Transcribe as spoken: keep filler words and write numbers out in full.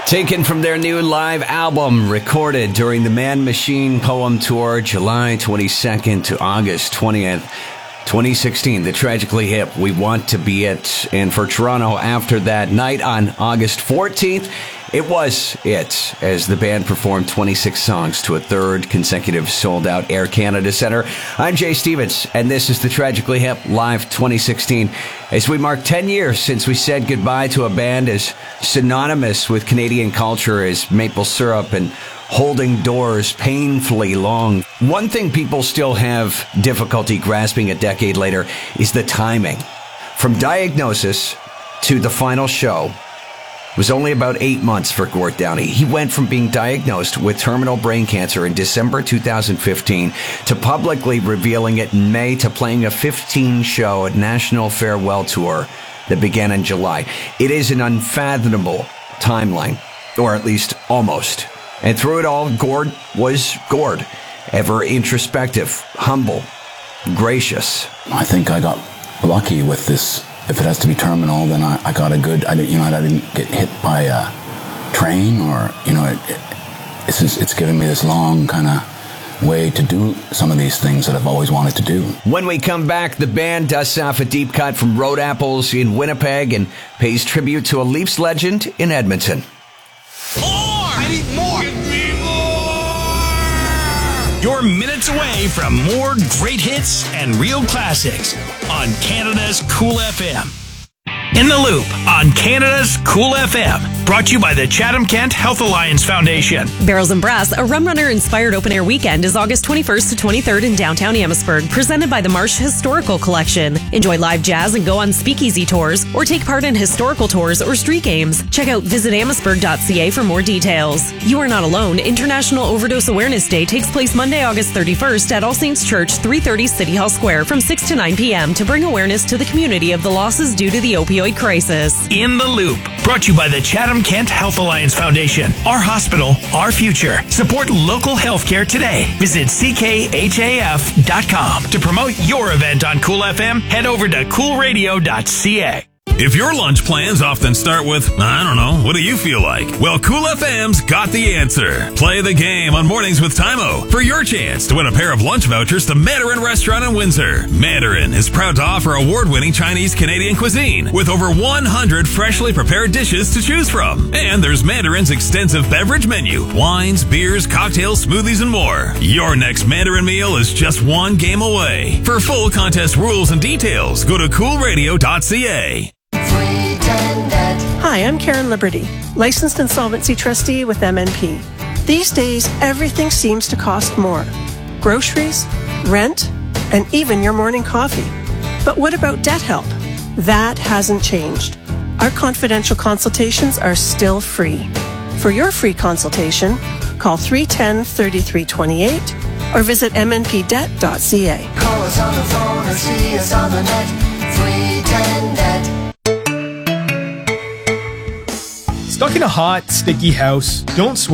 Taken from their new live album, recorded during the Man Machine Poem Tour, July twenty-second to August twentieth, twenty sixteen. The Tragically Hip, We Want to Be It. And for Toronto, after that night on August fourteenth, it was it, as the band performed twenty-six songs to a third consecutive sold-out Air Canada Centre. I'm Jay Stevens, and this is the Tragically Hip Live twenty sixteen. As we mark ten years since we said goodbye to a band as synonymous with Canadian culture as Maple Syrup and Holding Doors painfully long. One thing people still have difficulty grasping a decade later is the timing. From diagnosis to the final show was only about eight months for Gord Downie. He went from being diagnosed with terminal brain cancer in December two thousand fifteen to publicly revealing it in May to playing a fifteen-show national farewell tour that began in July. It is an unfathomable timeline, or at least almost. And through it all, Gord was Gord, ever introspective, humble, gracious. I think I got lucky with this. If it has to be terminal, then I, I got a good, I didn't, you know, I didn't get hit by a train or, you know, it, it, it's just, it's given me this long kind of way to do some of these things that I've always wanted to do. When we come back, the band dusts off a deep cut from Road Apples in Winnipeg and pays tribute to a Leafs legend in Edmonton. More! I need more! Give me more! You're minutes away from more great hits and real classics on Canada's Cool F M. In the Loop on Canada's Cool F M. Brought to you by the Chatham-Kent Health Alliance Foundation. Barrels and Brass, a Rum Runner-inspired open-air weekend, is August twenty-first to twenty-third in downtown Amherstburg, presented by the Marsh Historical Collection. Enjoy live jazz and go on speakeasy tours, or take part in historical tours or street games. Check out visit amherstburg dot c a for more details. You are not alone. International Overdose Awareness Day takes place Monday, August thirty-first at All Saints Church, three thirty City Hall Square from six to nine p.m. to bring awareness to the community of the losses due to the opioid crisis. In the Loop, brought to you by the Chatham-Kent Health Alliance Foundation. Our hospital, our future. Support local healthcare today. Visit c k h a f dot com. To promote your event on Cool F M, head over to cool radio dot c a. If your lunch plans often start with, I don't know, what do you feel like? Well, Cool F M's got the answer. Play the game on Mornings with Tymo for your chance to win a pair of lunch vouchers to Mandarin Restaurant in Windsor. Mandarin is proud to offer award-winning Chinese Canadian cuisine with over one hundred freshly prepared dishes to choose from. And there's Mandarin's extensive beverage menu, wines, beers, cocktails, smoothies, and more. Your next Mandarin meal is just one game away. For full contest rules and details, go to cool radio dot c a. Hi, I'm Karen Liberty, licensed insolvency trustee with M N P. These days, everything seems to cost more. Groceries, rent, and even your morning coffee. But what about debt help? That hasn't changed. Our confidential consultations are still free. For your free consultation, call three one zero, three three two eight or visit m n p debt dot c a. Call us on the phone or see us on the net. three ten net. Stuck in a hot, sticky house? Don't sweat.